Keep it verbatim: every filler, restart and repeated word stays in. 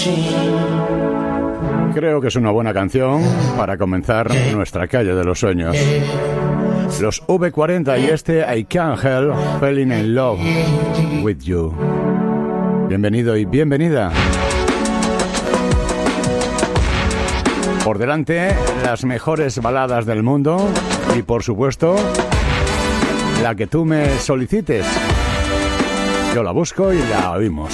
Creo que es una buena canción para comenzar nuestra calle de los sueños. Los V cuarenta y este I Can't Help Falling in Love with You. Bienvenido y bienvenida. Por delante, las mejores baladas del mundo y, por supuesto, la que tú me solicites. Yo la busco y la oímos.